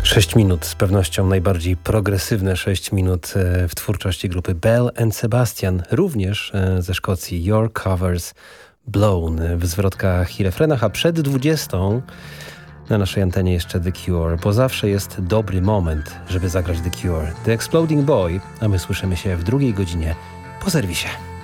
6 minut, z pewnością najbardziej progresywne 6 minut w twórczości grupy Belle and Sebastian, również ze Szkocji. Your Covers Blown w zwrotkach i refrenach, a przed 20 na naszej antenie jeszcze The Cure, bo zawsze jest dobry moment, żeby zagrać The Cure. The Exploding Boy, a my słyszymy się w drugiej godzinie po serwisie.